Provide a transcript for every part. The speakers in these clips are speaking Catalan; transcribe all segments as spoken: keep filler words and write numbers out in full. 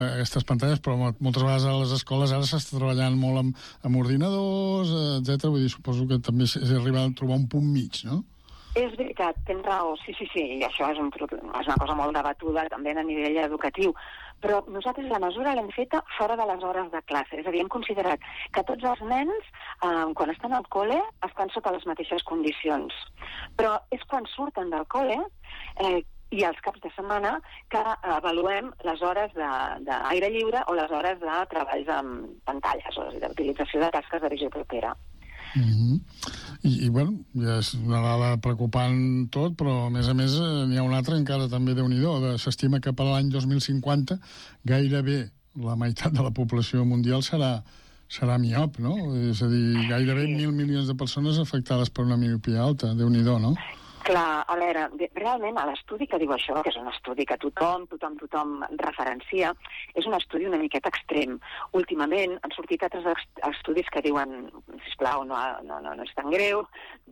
aquestes pantalles, però moltes vegades a les escoles ara s'està treballant molt amb, amb ordinadors, etcètera. Vull dir, suposo que també és arribar a trobar un punt mig, no? És veritat, tens raó, sí, sí, sí, i això és, un, és una cosa molt debatuda també a nivell educatiu, però nosaltres la mesura l'hem feta fora de les hores de classe, és a dir, hem considerat que tots els nens, eh, quan estan al col·le, estan sota les mateixes condicions, però és quan surten del col·le eh, i els caps de setmana que avaluem les hores d'aire lliure o les hores de treballs amb pantalles o d'utilització de tasques de visió propera. Mm-hmm. I, i bueno, ja és una dada preocupant tot, però a més a més n'hi ha una altra encara també déu-n'hi-do. S'estima que per l'any dos mil cinquanta gairebé la meitat de la població mundial serà, serà miop, no? És a dir, gairebé sí. mil milions de persones afectades per una miopia alta, déu-n'hi-do, no? Clar, a veure, realment l'estudi que diu això, que és un estudi que tothom, tothom, tothom referencia, és un estudi una miqueta extrem. Últimament han sortit altres estudis que diuen, sisplau, no, no, no, no és tan greu,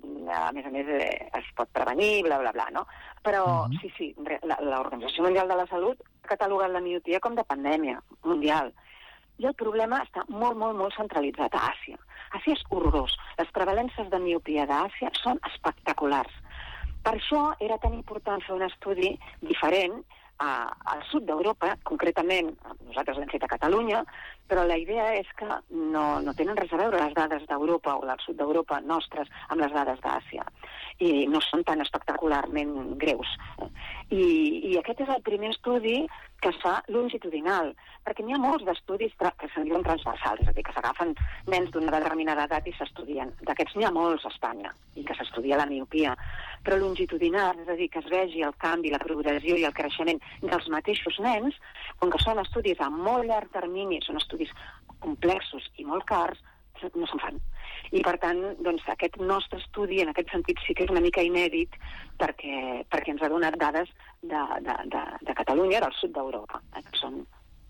a més a més eh, es pot prevenir, bla, bla, bla, no? Però, uh-huh. sí, sí, l'Organització Mundial de la Salut ha catalogat la miopia com de pandèmia mundial. I el problema està molt, molt, molt centralitzat a Àsia. Àsia és horrorós. Les prevalences de miopia d'Àsia són espectaculars. Per això era tan important fer un estudi diferent a, al sud d'Europa, concretament, nosaltres l'hem fet a Catalunya, però la idea és que no, no tenen res a veure les dades d'Europa o del sud d'Europa nostres amb les dades d'Àsia, i no són tan espectacularment greus. I, i aquest és el primer estudi que es fa longitudinal, perquè n'hi ha molts d'estudis que se'n diuen transversals, és a dir, que s'agafen nens d'una determinada edat i s'estudien. D'aquests n'hi ha molts a Espanya, i que s'estudia la miopia. Però longitudinal, és a dir, que es vegi el canvi, la progressió i el creixement dels mateixos nens, com que són estudis a molt llarg termini, són estudis complexos i molt cars, no se'n fan. I per tant, doncs, aquest nostre estudi en aquest sentit sí que és una mica inèdit perquè, perquè ens ha donat dades de, de, de, de Catalunya, del sud d'Europa. Eh, que són...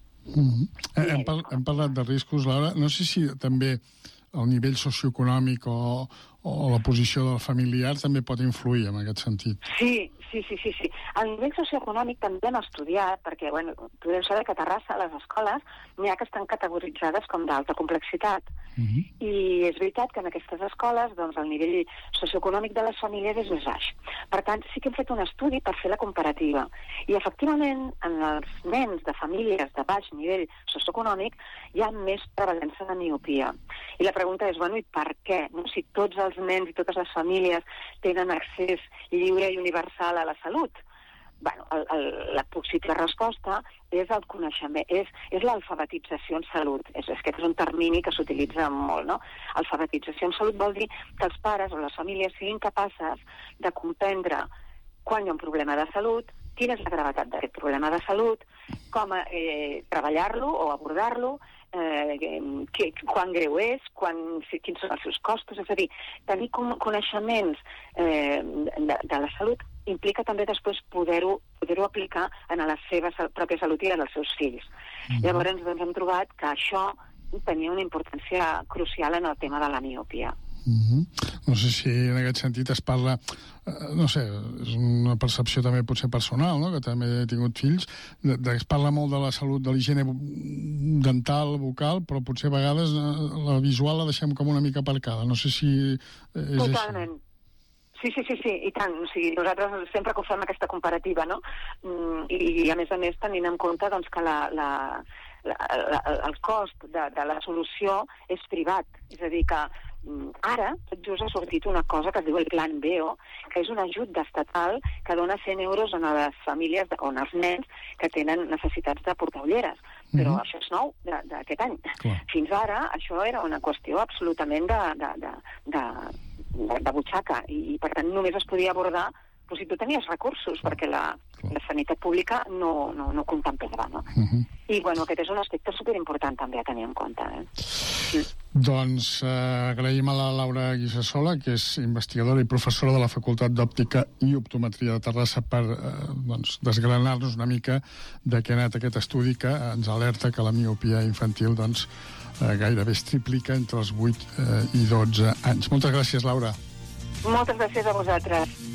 Mm-hmm. hem, par hem parlat de riscos, Laura. No sé si també el nivell socioeconòmic o, o la posició del familiar també pot influir en aquest sentit. Sí, sí, sí, sí, sí. El nivell socioeconòmic també hem estudiat, perquè, bueno, tu deus saber que a Terrassa, a les escoles, n'hi ha que estan categoritzades com d'alta complexitat. Uh-huh. I és veritat que en aquestes escoles, doncs, el nivell socioeconòmic de les famílies és més baix. Per tant, sí que hem fet un estudi per fer la comparativa. I, efectivament, en els nens de famílies de baix nivell socioeconòmic hi ha més prevalença de miopia. I la pregunta és, bueno, i per què? No? Si tots els nens i totes les famílies tenen accés lliure i universal a la salut. Bueno, el, el, la possible resposta és el coneixement, és, és l'alfabetització en salut. És, és que és un termini que s'utilitza molt, no? Alfabetització en salut vol dir que els pares o les famílies siguin capaces de comprendre quan hi ha un problema de salut, quina és la gravetat d'aquest problema de salut, com eh, treballar-lo o abordar-lo, eh, que, quan greu és, quan, quins són els seus costos, és a dir, tenir coneixements eh, de, de la salut implica també després poder-ho poder-ho aplicar en la seva pròpia salut i en els seus fills. Mm-hmm. Llavors doncs, hem trobat que això tenia una importància crucial en el tema de la miopia. Mm-hmm. No sé si en aquest sentit es parla, eh, no sé, és una percepció també potser personal, no? Que també he tingut fills, de, de, es parla molt de la salut, de l'higiene dental, bucal, però potser a vegades eh, la visual la deixem com una mica aparcada. No sé si és Totalment. Així. Sí, sí, sí, sí, i tant. O sigui, nosaltres sempre que fem aquesta comparativa, no? I, i a més a més tenint en compte doncs, que la, la, la, la, el cost de, de la solució és privat. És a dir, que ara tot just ha sortit una cosa que es diu el Plan B O, que és un ajut estatal que dona cent euros a les famílies o als nens que tenen necessitats de portar ulleres. Però mm-hmm. això és nou d'aquest any. Clar. Fins ara això era una qüestió absolutament de, de, de, de, de, de butxaca i, i per tant només es podia abordar però si tu tenies recursos, perquè la, la sanitat pública no, no, no contemplava, no? Uh-huh. I, bueno, aquest és un aspecte superimportant també a tenir en compte, eh? Sí. Doncs eh, agraïm a la Laura Guisassola, que és investigadora i professora de la Facultat d'Òptica i Optometria de Terrassa, per eh, doncs, desgranar-nos una mica de què ha anat aquest estudi que ens alerta que la miopia infantil doncs, eh, gairebé es triplica entre els vuit eh, i dotze anys. Moltes gràcies, Laura. Moltes gràcies a vosaltres.